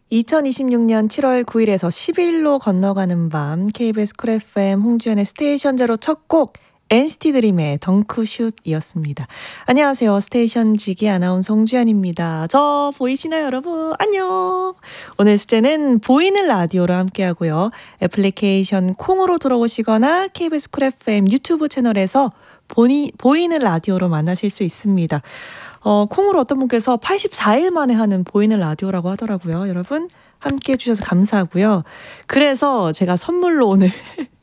2026년 7월 9일에서 10일로 건너가는 밤 KBS 쿨 FM 홍주연의 스테이션 제로 첫 곡 NCT 드림의 덩크슛이었습니다. 안녕하세요. 스테이션 지기 아나운서 홍주연입니다. 저 보이시나요, 여러분? 안녕. 오늘 주제는 보이는 라디오로 함께하고요. 애플리케이션 콩으로 들어오시거나 KBS 쿨 FM 유튜브 채널에서 보이는 라디오로 만나실 수 있습니다. 콩으로 어떤 분께서 84일 만에 하는 보이는 라디오라고 하더라고요. 여러분 함께 해주셔서 감사하고요. 그래서 제가 선물로 오늘